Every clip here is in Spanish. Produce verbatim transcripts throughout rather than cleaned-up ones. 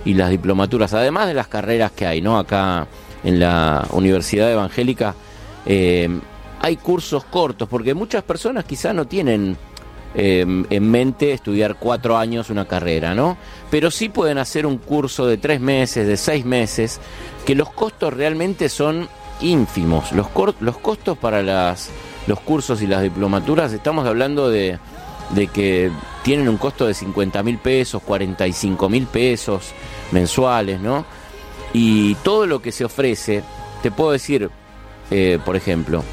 y las diplomaturas, además de las carreras que hay, ¿no? Acá en la Universidad Evangélica eh, hay cursos cortos, porque muchas personas quizás no tienen eh, en mente estudiar cuatro años una carrera, ¿no? Pero sí pueden hacer un curso de tres meses, de seis meses, que los costos realmente son ínfimos. Los, cor- los costos para las, los cursos y las diplomaturas, estamos hablando de, de que tienen un costo de cincuenta mil pesos, cuarenta y cinco mil pesos mensuales, ¿no? Y todo lo que se ofrece, te puedo decir, eh, por ejemplo,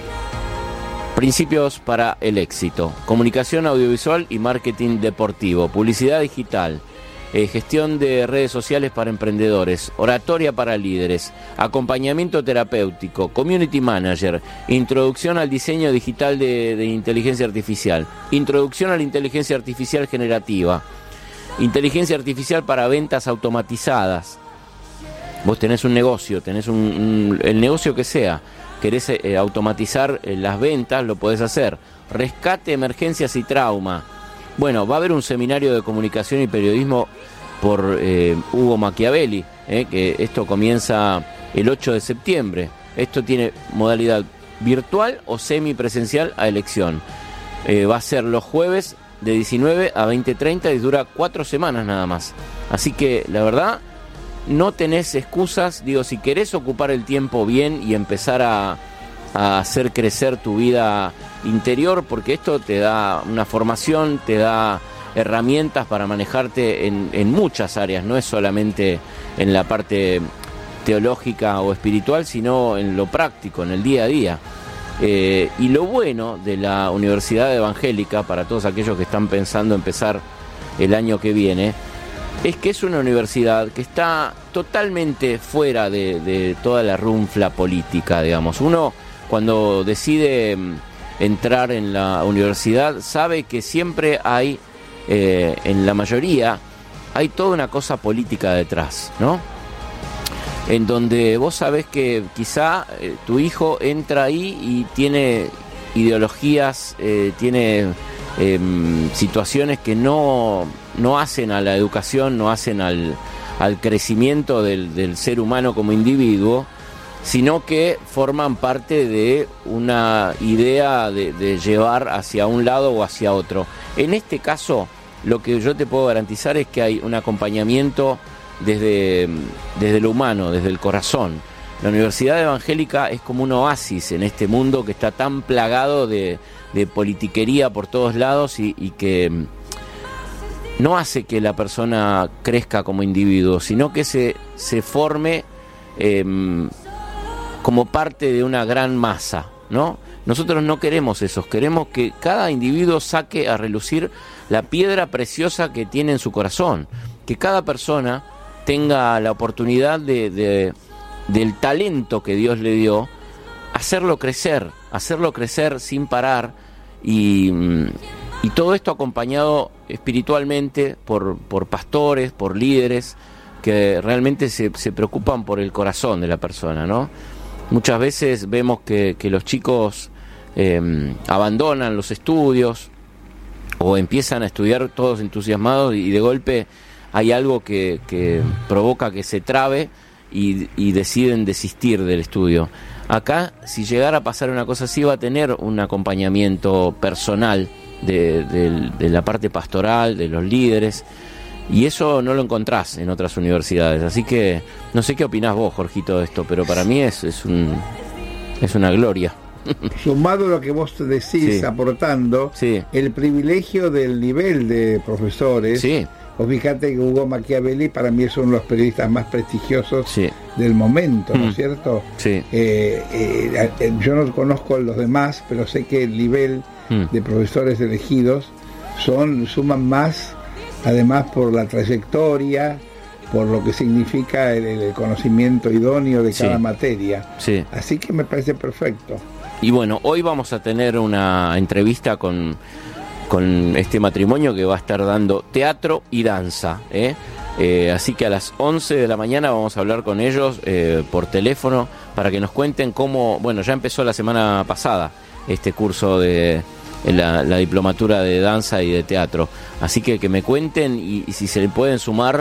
principios para el éxito, comunicación audiovisual y marketing deportivo, publicidad digital, eh, gestión de redes sociales para emprendedores, oratoria para líderes, acompañamiento terapéutico, community manager, introducción al diseño digital de, de inteligencia artificial, introducción a la inteligencia artificial generativa, inteligencia artificial para ventas automatizadas. Vos tenés un negocio, tenés un, un el negocio que sea, querés eh, automatizar eh, las ventas, lo podés hacer. Rescate, emergencias y trauma. Bueno, va a haber un seminario de comunicación y periodismo por eh, Hugo Machiavelli, eh, que esto comienza el ocho de septiembre. Esto tiene modalidad virtual o semipresencial a elección. Eh, va a ser los jueves de diecinueve a veinte treinta y dura cuatro semanas nada más. Así que la verdad, no tenés excusas. Digo, si querés ocupar el tiempo bien y empezar a, a hacer crecer tu vida interior, porque esto te da una formación, te da herramientas para manejarte en, en muchas áreas, no es solamente en la parte teológica o espiritual, sino en lo práctico, en el día a día. Eh, y lo bueno de la Universidad Evangélica, para todos aquellos que están pensando empezar el año que viene, es que es una universidad que está totalmente fuera de, de toda la runfla política, digamos. Uno, cuando decide entrar en la universidad, sabe que siempre hay, eh, en la mayoría, hay toda una cosa política detrás, ¿no? En donde vos sabés que quizá eh, tu hijo entra ahí y tiene ideologías, eh, tiene eh, situaciones que no, no hacen a la educación, no hacen al, al crecimiento del, del ser humano como individuo, sino que forman parte de una idea de, de llevar hacia un lado o hacia otro. En este caso, lo que yo te puedo garantizar es que hay un acompañamiento desde, desde lo humano, desde el corazón. La Universidad Evangélica es como un oasis en este mundo que está tan plagado de, de politiquería por todos lados y, y que no hace que la persona crezca como individuo, sino que se, se forme eh, como parte de una gran masa, ¿no? Nosotros no queremos eso, queremos que cada individuo saque a relucir la piedra preciosa que tiene en su corazón, que cada persona tenga la oportunidad de, de, del talento que Dios le dio, hacerlo crecer, hacerlo crecer sin parar, y, y todo esto acompañado espiritualmente por, por pastores, por líderes que realmente se, se preocupan por el corazón de la persona, ¿no? Muchas veces vemos que, que los chicos eh, abandonan los estudios o empiezan a estudiar todos entusiasmados y de golpe hay algo que, que provoca que se trabe y, y deciden desistir del estudio. Acá, si llegara a pasar una cosa así, va a tener un acompañamiento personal de, de, de la parte pastoral, de los líderes, y eso no lo encontrás en otras universidades. Así que no sé qué opinás vos, Jorgito, de esto, pero para mí es, es, un, es una gloria. Sumado a lo que vos decís, sí, aportando, sí, el privilegio del nivel de profesores. Sí. Vos fíjate que Hugo Machiavelli para mí es uno de los periodistas más prestigiosos, sí, del momento, ¿no es mm. cierto? Sí. Eh, eh, yo no conozco los demás, pero sé que el nivel mm. de profesores elegidos son suman más, además por la trayectoria, por lo que significa el, el conocimiento idóneo de cada sí. materia. Sí. Así que me parece perfecto. Y bueno, hoy vamos a tener una entrevista con... con este matrimonio que va a estar dando teatro y danza, ¿eh? Eh, así que a las once de la mañana vamos a hablar con ellos eh, por teléfono para que nos cuenten cómo, bueno, ya empezó la semana pasada este curso de la, la diplomatura de danza y de teatro, así que que me cuenten y, y si se le pueden sumar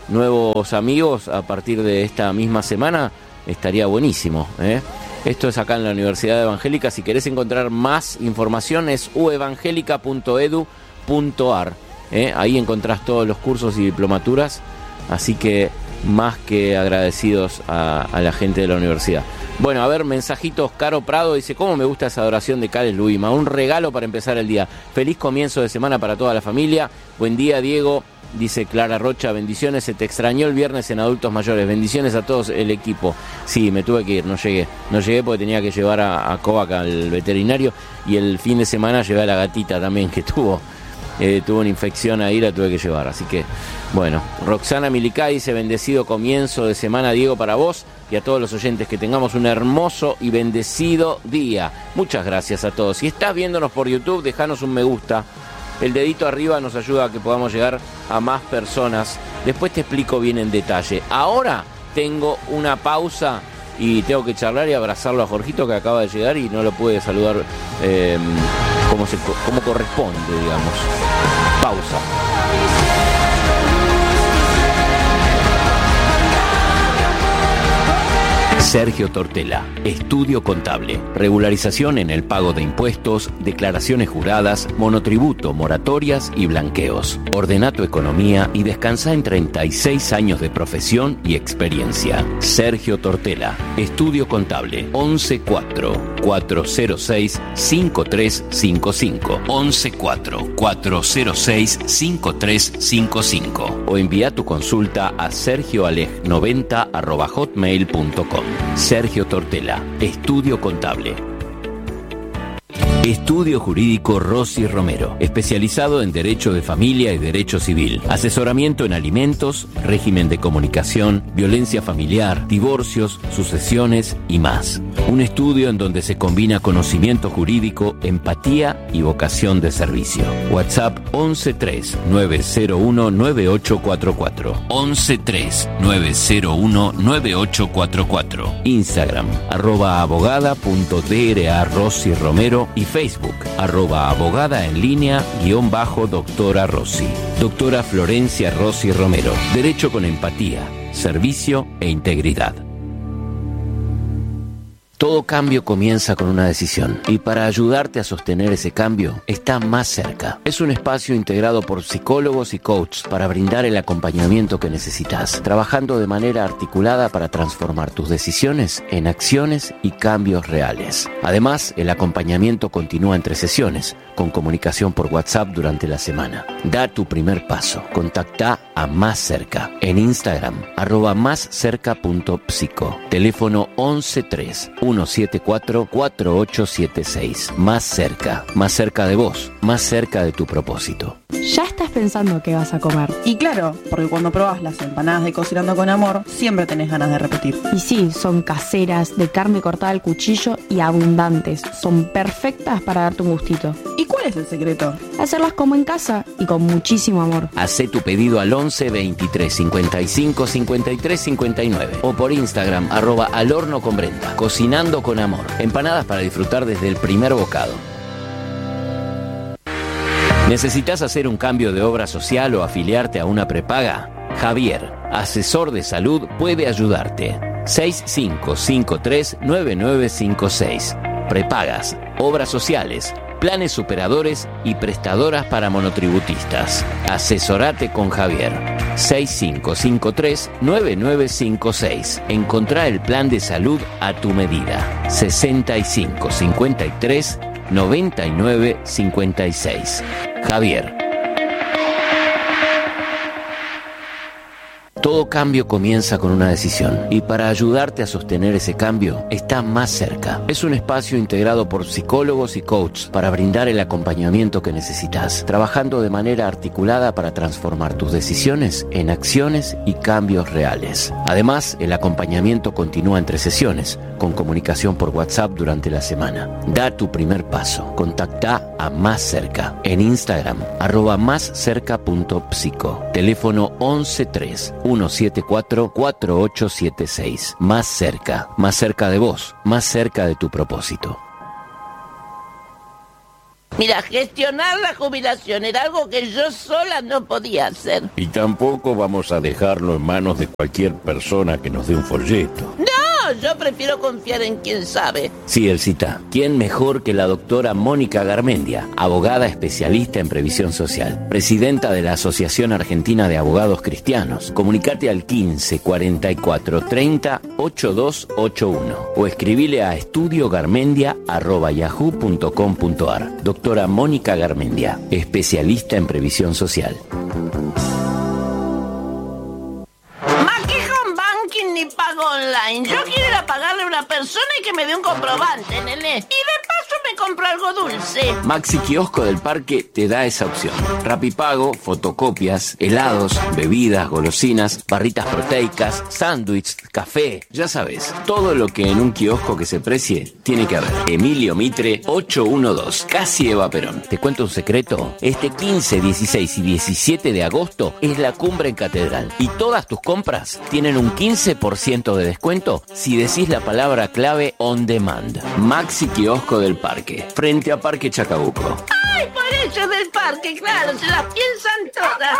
nuevos amigos a partir de esta misma semana, estaría buenísimo, ¿eh? Esto es acá en la Universidad Evangélica. Si querés encontrar más información es u evangelica punto edu punto ar. ¿eh? Ahí encontrás todos los cursos y diplomaturas, así que más que agradecidos a, a la gente de la universidad. Bueno, a ver, mensajitos. Caro Prado dice: ¿cómo me gusta esa adoración de Cales Luima? Un regalo para empezar el día. Feliz comienzo de semana para toda la familia. Buen día, Diego. Dice Clara Rocha: bendiciones, se te extrañó el viernes en Adultos Mayores. Bendiciones a todos el equipo. Sí, me tuve que ir, no llegué. No llegué porque tenía que llevar a, a Kovac al veterinario, y el fin de semana llevé a la gatita también, que tuvo eh, tuvo una infección ahí, la tuve que llevar. Así que, bueno. Roxana Milicá dice: bendecido comienzo de semana, Diego, para vos y a todos los oyentes. Que tengamos un hermoso y bendecido día. Muchas gracias a todos. Si estás viéndonos por YouTube, dejanos un me gusta. El dedito arriba nos ayuda a que podamos llegar a más personas. Después te explico bien en detalle. Ahora tengo una pausa y tengo que charlar y abrazarlo a Jorgito, que acaba de llegar y no lo pude saludar eh, como, se, como corresponde, digamos. Pausa. Sergio Tortela, Estudio Contable, regularización en el pago de impuestos, declaraciones juradas, monotributo, moratorias y blanqueos. Ordena tu economía y descansa en treinta y seis años de profesión y experiencia. Sergio Tortela, Estudio Contable, once cuatro cuatro cero seis cinco tres cinco cinco, once cuatro cuatro cero seis cinco tres cinco cinco, o envía tu consulta a sergioaleg noventa arroba hotmail punto com. Sergio Tortela, Estudio Contable. Estudio Jurídico Rossi Romero, especializado en Derecho de Familia y Derecho Civil. Asesoramiento en alimentos, régimen de comunicación, violencia familiar, divorcios, sucesiones y más. Un estudio en donde se combina conocimiento jurídico, empatía y vocación de servicio. WhatsApp once tres nueve cero uno nueve ocho cuatro cuatro. once tres nueve cero uno nueve ocho cuatro cuatro. Instagram, arroba abogada punto dra Rossi Romero, y Facebook, arroba abogada en línea guión bajo doctora Rossi. Doctora Florencia Rossi Romero. Derecho con empatía, servicio e integridad. Todo cambio comienza con una decisión, y para ayudarte a sostener ese cambio está Más Cerca. Es un espacio integrado por psicólogos y coaches para brindar el acompañamiento que necesitas, trabajando de manera articulada para transformar tus decisiones en acciones y cambios reales. Además, el acompañamiento continúa entre sesiones, con comunicación por WhatsApp durante la semana. Da tu primer paso. Contacta a Más Cerca en Instagram, arroba más cerca punto psico. Teléfono once tres uno siete cuatro cuatro ocho siete seis. Más Cerca, más cerca de vos, más cerca de tu propósito. Ya estás pensando qué vas a comer. Y claro, porque cuando probás las empanadas de Cocinando con Amor, siempre tenés ganas de repetir. Y sí, son caseras, de carne cortada al cuchillo y abundantes. Son perfectas para darte un gustito. ¿Y cuál es el secreto? Hacerlas como en casa y con muchísimo amor. Hacé tu pedido al once veintitrés cincuenta y cinco cincuenta y tres cincuenta y nueve o por Instagram, arroba al horno con Brenda. Cocinando con Amor. Empanadas para disfrutar desde el primer bocado. ¿Necesitas hacer un cambio de obra social o afiliarte a una prepaga? Javier, asesor de salud, puede ayudarte. seis cinco cinco tres nueve nueve cinco seis. Prepagas, obras sociales, planes superadores y prestadoras para monotributistas. Asesorate con Javier. seis cinco cinco tres nueve nueve cinco seis. Encontrá el plan de salud a tu medida. sesenta y cinco cincuenta y tres noventa y nueve cincuenta y seis. Javier. Todo cambio comienza con una decisión, y para ayudarte a sostener ese cambio está Más Cerca. Es un espacio integrado por psicólogos y coaches para brindar el acompañamiento que necesitas, trabajando de manera articulada para transformar tus decisiones en acciones y cambios reales. Además, el acompañamiento continúa entre sesiones, con comunicación por WhatsApp durante la semana. Da tu primer paso. Contacta a Más Cerca en Instagram, arroba más cerca punto psico. Teléfono once tres uno siete cuatro cuatro ocho siete seis. Más Cerca, más cerca de vos, más cerca de tu propósito. Mira, gestionar la jubilación era algo que yo sola no podía hacer. Y tampoco vamos a dejarlo en manos de cualquier persona que nos dé un folleto. No, yo prefiero confiar en quien sabe. Sí, Elcita. ¿Quién mejor que la doctora Mónica Garmendia, abogada especialista en previsión social, presidenta de la Asociación Argentina de Abogados Cristianos? Comunicate al quince cuarenta y cuatro treinta ochenta y dos ochenta y uno o escribile a estudiogarmendia arroba yahoo punto com punto ar. Doctora Mónica Garmendia, especialista en previsión social. Ni pago online. Yo quiero ir a pagarle a una persona y que me dé un comprobante, nene. Y de paso me compro algo dulce. Maxi Kiosco del Parque te da esa opción. Rapipago, fotocopias, helados, bebidas, golosinas, barritas proteicas, sándwiches, café. Ya sabes, todo lo que en un kiosco que se precie tiene que haber. Emilio Mitre ochocientos doce, casi Eva Perón. ¿Te cuento un secreto? Este quince, dieciséis y diecisiete de agosto es la cumbre en Catedral. Y todas tus compras tienen un quince por ciento de descuento si decís la palabra clave on demand. Maxi Kiosco del Parque, frente a Parque Chacabuco. ¡Ay, por eso del parque! Claro, se las piensan todas.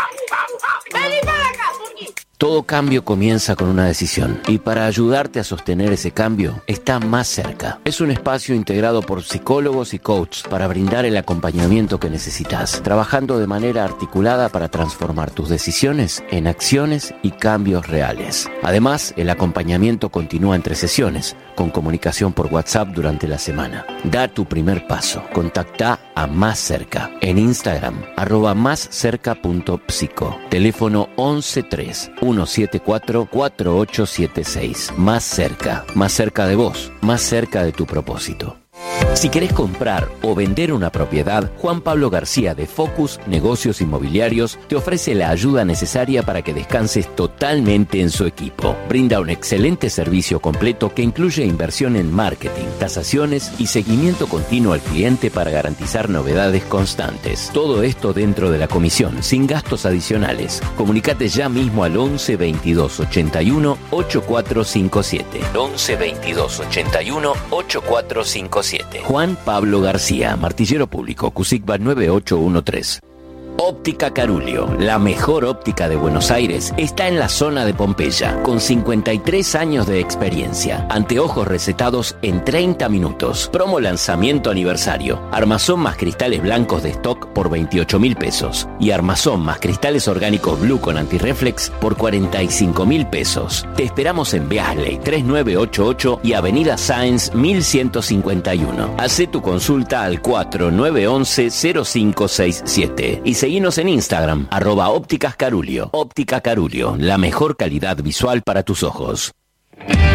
¡Vení para acá, Puki! Todo cambio comienza con una decisión y para ayudarte a sostener ese cambio está Más Cerca. Es un espacio integrado por psicólogos y coaches para brindar el acompañamiento que necesitas, trabajando de manera articulada para transformar tus decisiones en acciones y cambios reales. Además, el acompañamiento continúa entre sesiones, con comunicación por WhatsApp durante la semana. Da tu primer paso. Contacta a Más Cerca en Instagram, arroba más cerca punto psico. Teléfono once tres uno siete cuatro cuatro ocho siete seis. Más Cerca, más cerca de vos, más cerca de tu propósito. Si querés comprar o vender una propiedad, Juan Pablo García de Focus Negocios Inmobiliarios te ofrece la ayuda necesaria para que descanses totalmente en su equipo. Brinda un excelente servicio completo que incluye inversión en marketing, tasaciones y seguimiento continuo al cliente para garantizar novedades constantes. Todo esto dentro de la comisión, sin gastos adicionales. Comunicate ya mismo al once veintidós ochenta y uno ochenta y cuatro cincuenta y siete. once veintidós ochenta y uno ochenta y cuatro cincuenta y siete. Juan Pablo García, Martillero Público, Cusigba nueve ocho uno tres. Óptica Carulio, la mejor óptica de Buenos Aires, está en la zona de Pompeya, con cincuenta y tres años de experiencia. Anteojos recetados en treinta minutos. Promo lanzamiento aniversario. Armazón más cristales blancos de stock por veintiocho mil pesos. Y armazón más cristales orgánicos Blue con antirreflex por cuarenta y cinco mil pesos. Te esperamos en Beasley tres nueve ocho ocho y Avenida Sáenz mil ciento cincuenta y uno. Hacé tu consulta al cuatro nueve once cero cinco seis siete y seguinos en Instagram, arroba ópticas Carulio. Óptica Carulio, la mejor calidad visual para tus ojos.